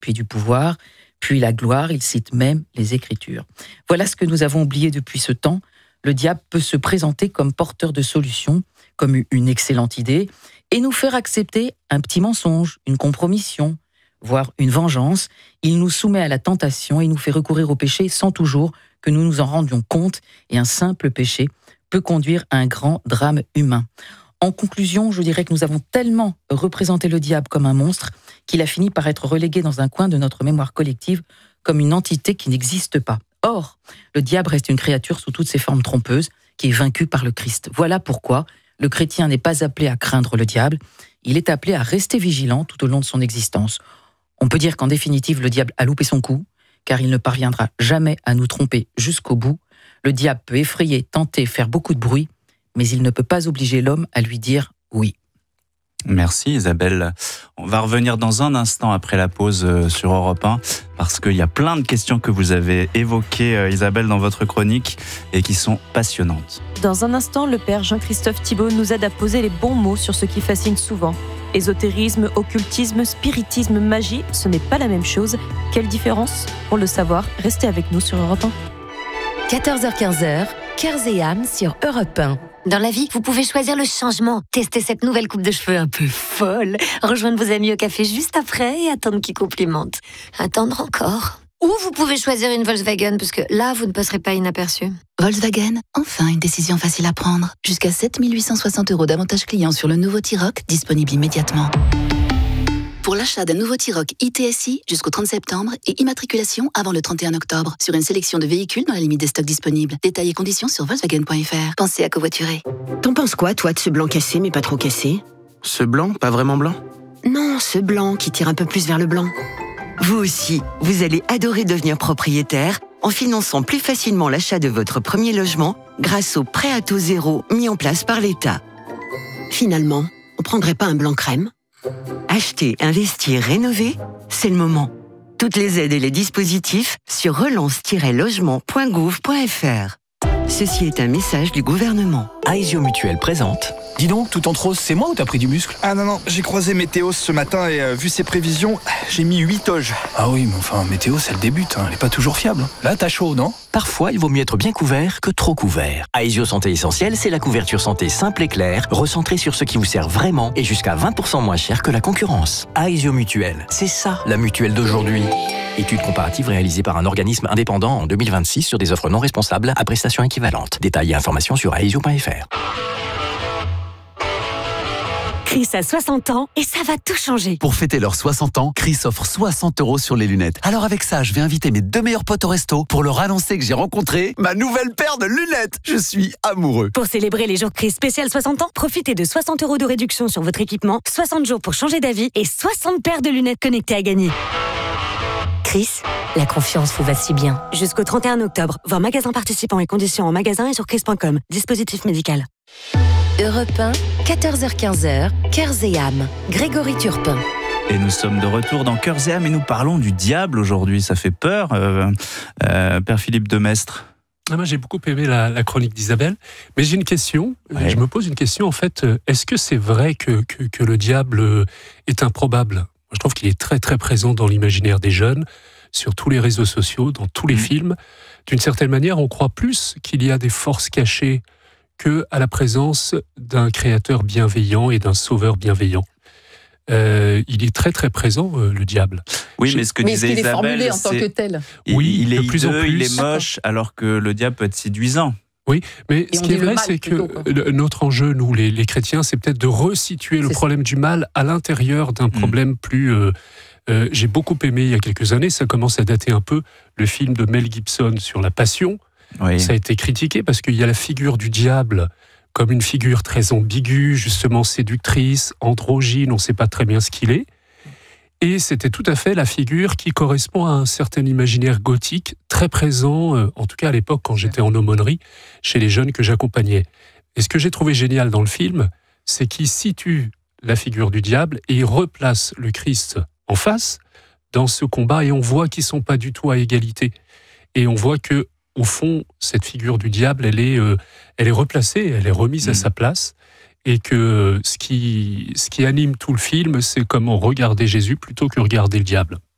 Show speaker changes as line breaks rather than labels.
puis du pouvoir, puis la gloire, il cite même les Écritures. Voilà ce que nous avons oublié depuis ce temps. Le diable peut se présenter comme porteur de solutions, comme une excellente idée, et nous faire accepter un petit mensonge, une compromission, voire une vengeance. Il nous soumet à la tentation et nous fait recourir au péché sans toujours que nous nous en rendions compte, et un simple péché peut conduire à un grand drame humain. En conclusion, je dirais que nous avons tellement représenté le diable comme un monstre qu'il a fini par être relégué dans un coin de notre mémoire collective comme une entité qui n'existe pas. Or, le diable reste une créature sous toutes ses formes trompeuses qui est vaincue par le Christ. Voilà pourquoi le chrétien n'est pas appelé à craindre le diable, il est appelé à rester vigilant tout au long de son existence. On peut dire qu'en définitive, le diable a loupé son coup, car il ne parviendra jamais à nous tromper jusqu'au bout. Le diable peut effrayer, tenter, faire beaucoup de bruit, mais il ne peut pas obliger l'homme à lui dire oui.
Merci Isabelle. On va revenir dans un instant après la pause sur Europe 1 parce qu'il y a plein de questions que vous avez évoquées, Isabelle, dans votre chronique et qui sont passionnantes.
Dans un instant, le père Jean-Christophe Thibault nous aide à poser les bons mots sur ce qui fascine souvent. Ésotérisme, occultisme, spiritisme, magie, ce n'est pas la même chose. Quelle différence ? Pour le savoir, restez avec nous sur Europe 1.
14h-15h, Cœurs et âmes sur Europe 1.
Dans la vie, vous pouvez choisir le changement. Tester cette nouvelle coupe de cheveux un peu folle. Rejoindre vos amis au café juste après et attendre qu'ils complimentent. Attendre encore. Ou vous pouvez choisir une Volkswagen, parce que là, vous ne passerez pas inaperçu.
Volkswagen, enfin une décision facile à prendre. Jusqu'à 7 860 € d'avantages clients sur le nouveau T-Roc, disponible immédiatement. Pour l'achat d'un nouveau T-Roc ITSI jusqu'au 30 septembre et immatriculation avant le 31 octobre sur une sélection de véhicules dans la limite des stocks disponibles. Détails et conditions sur Volkswagen.fr. Pensez à covoiturer.
T'en penses quoi, toi, de ce blanc cassé mais pas trop cassé ?
Ce blanc, pas vraiment blanc ?
Non, ce blanc qui tire un peu plus vers le blanc. Vous aussi, vous allez adorer devenir propriétaire en finançant plus facilement l'achat de votre premier logement grâce au prêt à taux zéro mis en place par l'État. Finalement, on prendrait pas un blanc crème ? Acheter, investir, rénover, c'est le moment. Toutes les aides et les dispositifs sur relance-logement.gouv.fr. Ceci est un message du gouvernement.
Aesio Mutuelle présente. Dis donc, tout en trop, c'est moi ou t'as pris du muscle ?
Ah non, j'ai croisé Météo ce matin et vu ses prévisions, j'ai mis 8 toges.
Ah oui, mais enfin, Météo, elle débute, elle est pas toujours fiable. Là, t'as chaud, non ? Parfois, il vaut mieux être bien couvert que trop couvert. Aesio Santé Essentielle, c'est la couverture santé simple et claire, recentrée sur ce qui vous sert vraiment et jusqu'à 20% moins cher que la concurrence. Aesio Mutuelle, c'est ça, la mutuelle d'aujourd'hui. Étude comparative réalisée par un organisme indépendant en 2026 sur des offres non responsables à prestations équivalentes. Détails et informations sur aesio.fr.
Chris a 60 ans et ça va tout changer.
Pour fêter leurs 60 ans, Chris offre 60 € sur les lunettes. Alors avec ça, je vais inviter mes 2 meilleurs potes au resto pour leur annoncer que j'ai rencontré ma nouvelle paire de lunettes. Je suis amoureux.
Pour célébrer les jours Chris spécial 60 ans, profitez de 60 € de réduction sur votre équipement, 60 jours pour changer d'avis et 60 paires de lunettes connectées à gagner.
Chris, la confiance vous va si bien.
Jusqu'au 31 octobre, voir magasin participants et conditions en magasin et sur chris.com. Dispositif médical.
Europe 1, 14h-15h, Cœurs et âmes. Grégory Turpin.
Et nous sommes de retour dans Cœurs et âmes et nous parlons du diable aujourd'hui. Ça fait peur, Père Philippe Demestre.
Moi, j'ai beaucoup aimé la chronique d'Isabelle, mais j'ai une question. Ouais. Je me pose une question, en fait. Est-ce que c'est vrai que le diable est improbable ? Je trouve qu'il est très très présent dans l'imaginaire des jeunes, sur tous les réseaux sociaux, dans tous les films. D'une certaine manière, on croit plus qu'il y a des forces cachées que à la présence d'un créateur bienveillant et d'un sauveur bienveillant. Il est très très présent, le diable.
Oui, mais ce que disait
est-ce qu'il
Isabelle,
est formulé en tant que tel ?
Oui,
il est
de plus en plus.
Il est moche, alors que le diable peut être séduisant.
Oui, mais ce qui est vrai, c'est que notre enjeu, nous, les chrétiens, c'est peut-être de resituer le problème du mal à l'intérieur d'un problème plus... j'ai beaucoup aimé, il y a quelques années, ça commence à dater un peu, le film de Mel Gibson sur la Passion. Oui. Ça a été critiqué parce qu'il y a la figure du diable comme une figure très ambiguë, justement séductrice, androgyne, on ne sait pas très bien ce qu'il est. Et c'était tout à fait la figure qui correspond à un certain imaginaire gothique, très présent, en tout cas à l'époque quand j'étais en aumônerie, chez les jeunes que j'accompagnais. Et ce que j'ai trouvé génial dans le film, c'est qu'il situe la figure du diable et il replace le Christ en face dans ce combat et on voit qu'ils ne sont pas du tout à égalité. Et on voit que, au fond, cette figure du diable, elle est replacée, elle est remise à sa place. Et que ce qui anime tout le film, c'est comment regarder Jésus plutôt que regarder le diable.